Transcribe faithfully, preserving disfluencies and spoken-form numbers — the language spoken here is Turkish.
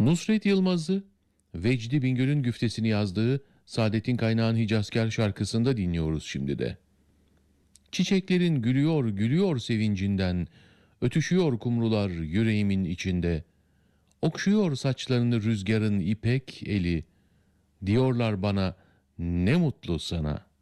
Nusret Yılmaz'ı Vecdi Bingöl'ün güftesini yazdığı Saadettin Kaynağ'ın Hicazkar şarkısında dinliyoruz şimdi de. Çiçeklerin gülüyor gülüyor sevincinden, ötüşüyor kumrular yüreğimin içinde. Okşuyor saçlarını rüzgarın ipek eli, diyorlar bana ne mutlu sana.''